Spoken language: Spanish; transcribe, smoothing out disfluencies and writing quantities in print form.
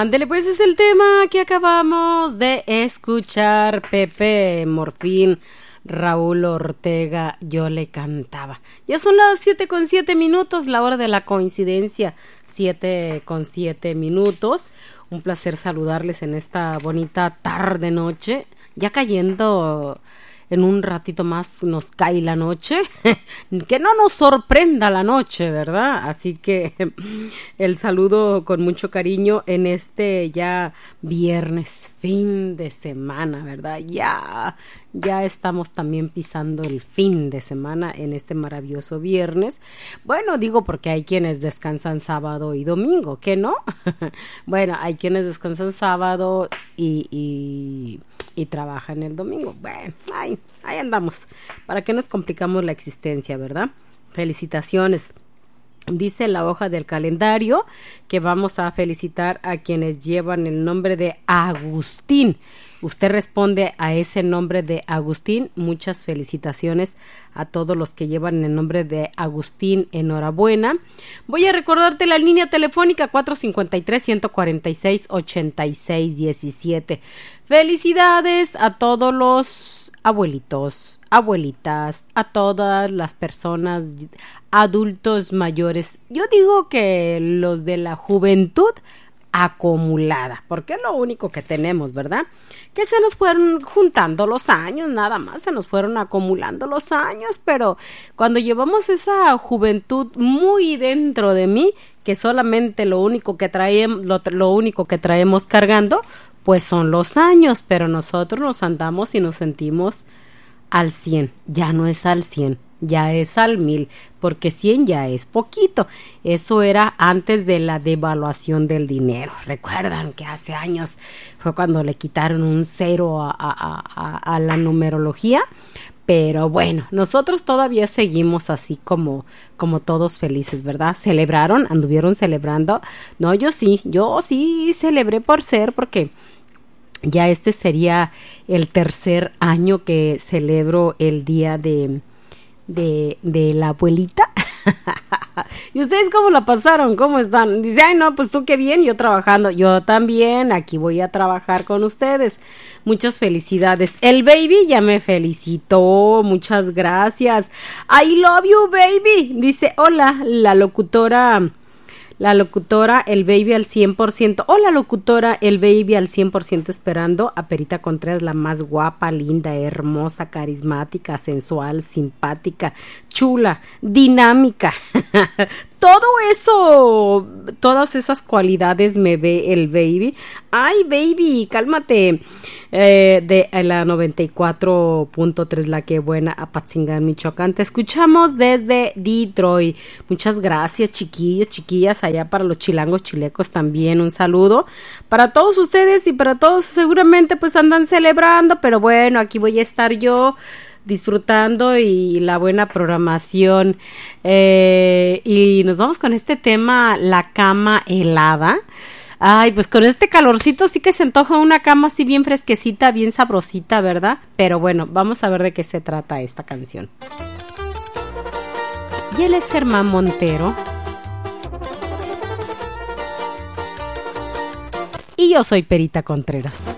Ándele, pues es el tema que acabamos de escuchar. Pepe Morfín, Raúl Ortega, Yo le cantaba. Ya son las 7:07, la hora de la coincidencia, 7:07. Un placer saludarles en esta bonita tarde-noche, ya cayendo. En un ratito más nos cae la noche, que no nos sorprenda la noche, ¿verdad? Así que el saludo con mucho cariño en este ya viernes, fin de semana, ¿verdad? Ya estamos también pisando el fin de semana en este maravilloso viernes. Bueno, digo porque hay quienes descansan sábado y domingo, ¿qué no? Bueno, hay quienes descansan sábado y trabajan el domingo. Bueno, ahí andamos. ¿Para qué nos complicamos la existencia, verdad? Felicitaciones. Dice la hoja del calendario que vamos a felicitar a quienes llevan el nombre de Agustín. Usted responde a ese nombre de Agustín. Muchas felicitaciones a todos los que llevan el nombre de Agustín. Enhorabuena. Voy a recordarte la línea telefónica 453-146-8617. Felicidades a todos los abuelitos, abuelitas, a todas las personas, adultos mayores. Yo digo que los de la juventud acumulada, porque es lo único que tenemos, ¿verdad? Que se nos fueron juntando los años, nada más, se nos fueron acumulando los años, pero cuando llevamos esa juventud muy dentro de mí, que solamente lo único que traemos cargando, pues son los años, pero nosotros nos andamos y nos sentimos al 100, ya no es al 100, ya es al 1000, porque 100 ya es poquito. Eso era antes de la devaluación del dinero. Recuerdan que hace años fue cuando le quitaron un 0 a la numerología, pero bueno, nosotros todavía seguimos así como todos felices, ¿verdad? Anduvieron celebrando. No, yo sí celebré porque ya este sería el tercer año que celebro el día de la abuelita. ¿Y ustedes cómo la pasaron? ¿Cómo están? Dice, ay no, pues tú qué bien, yo trabajando. Yo también, aquí voy a trabajar con ustedes. Muchas felicidades. El baby ya me felicitó, muchas gracias. I love you, baby. Dice, hola, la locutora, el baby al 100%. Hola, locutora, el baby al 100% esperando a Perita Contreras, la más guapa, linda, hermosa, carismática, sensual, simpática, chula, dinámica. Todo eso, todas esas cualidades me ve el baby. Ay, baby, cálmate. De la 94.3, la que buena, Apatzingán, Michoacán. Te escuchamos desde Detroit. Muchas gracias, chiquillas, allá para los chilangos, chilecos también. Un saludo para todos ustedes y para todos seguramente pues andan celebrando, pero bueno, aquí voy a estar yo disfrutando y la buena programación. Y nos vamos con este tema, la cama helada. Ay, pues con este calorcito sí que se antoja una cama así bien fresquecita, bien sabrosita, ¿verdad? Pero bueno, vamos a ver de qué se trata esta canción. Y él es Germán Montero. Y yo soy Perita Contreras.